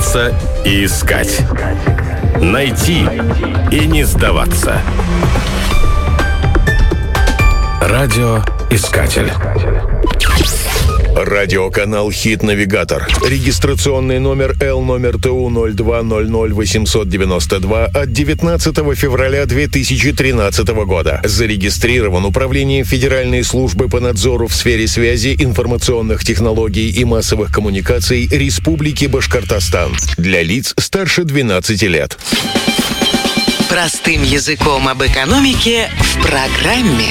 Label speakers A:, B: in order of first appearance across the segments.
A: Бояться и искать. Найти и не сдаваться. Радиоискатель.
B: Радиоканал «Хит-навигатор». Регистрационный номер ЛТУ 02000892 от 19 февраля 2013 года. Зарегистрирован Управлением Федеральной службы по надзору в сфере связи, информационных технологий и массовых коммуникаций Республики Башкортостан. Для лиц старше 12 лет.
C: Простым языком об экономике в программе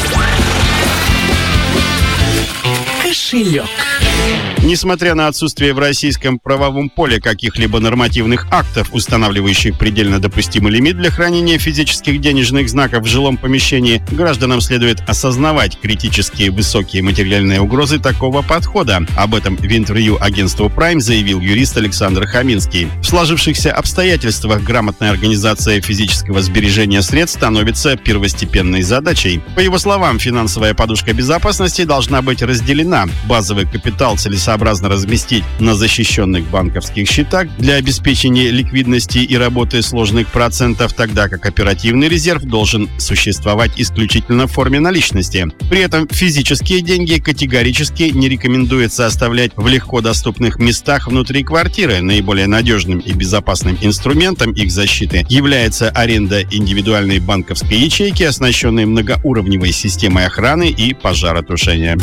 C: «Кошелек».
D: Несмотря на отсутствие в российском правовом поле каких-либо нормативных актов, устанавливающих предельно допустимый лимит для хранения физических денежных знаков в жилом помещении, гражданам следует осознавать критические высокие материальные угрозы такого подхода. Об этом в интервью агентству Prime заявил юрист Александр Хаминский. В сложившихся обстоятельствах грамотная организация физического сбережения средств становится первостепенной задачей. По его словам, финансовая подушка безопасности должна быть разделена. Базовый капитал целесообразно разместить на защищенных банковских счетах для обеспечения ликвидности и работы сложных процентов, тогда как оперативный резерв должен существовать исключительно в форме наличности. При этом физические деньги категорически не рекомендуется оставлять в легко доступных местах внутри квартиры. Наиболее надежным и безопасным инструментом их защиты является аренда индивидуальной банковской ячейки, оснащенной многоуровневой системой охраны и пожаротушения.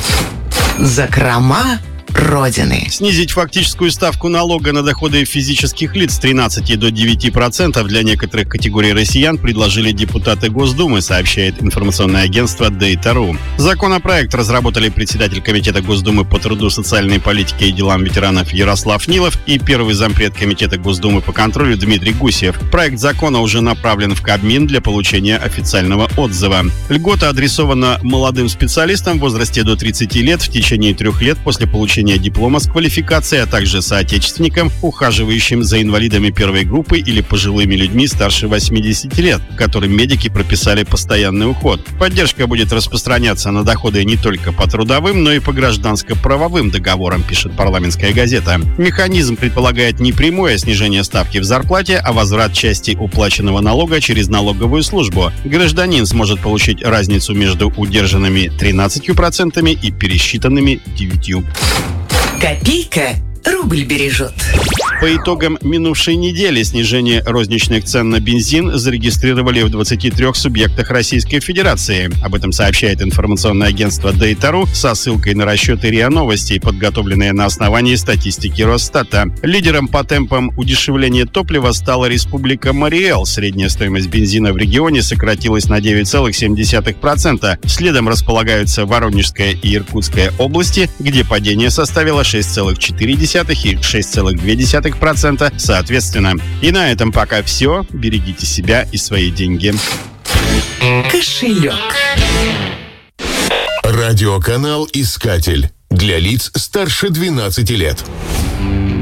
C: Закрома Родины.
D: Снизить фактическую ставку налога на доходы физических лиц с 13 до 9% для некоторых категорий россиян предложили депутаты Госдумы, сообщает информационное агентство Data.ru. Законопроект разработали председатель Комитета Госдумы по труду, социальной политике и делам ветеранов Ярослав Нилов и первый зампред Комитета Госдумы по контролю Дмитрий Гусев. Проект закона уже направлен в Кабмин для получения официального отзыва. Льгота адресована молодым специалистам в возрасте до 30 лет в течение 3 лет после получения диплома с квалификацией, а также соотечественникам, ухаживающим за инвалидами первой группы или пожилыми людьми старше 80 лет, которым медики прописали постоянный уход. Поддержка будет распространяться на доходы не только по трудовым, но и по гражданско-правовым договорам, пишет «Парламентская газета». Механизм предполагает не прямое снижение ставки в зарплате, а возврат части уплаченного налога через налоговую службу. Гражданин сможет получить разницу между удержанными 13% и пересчитанными 9%.
C: Копейка рубль бережет.
D: По итогам минувшей недели снижение розничных цен на бензин зарегистрировали в 23 субъектах Российской Федерации. Об этом сообщает информационное агентство Data.ru со ссылкой на расчеты РИА Новости, подготовленные на основании статистики Росстата. Лидером по темпам удешевления топлива стала Республика Марий-Эл. Средняя стоимость бензина в регионе сократилась на 9,7%. Следом располагаются Воронежская и Иркутская области, где падение составило 6,4% и 6,2% соответственно. И на этом пока все. Берегите себя и свои деньги.
C: Кошелек.
B: Радиоканал «Искатель». Для лиц старше 12 лет.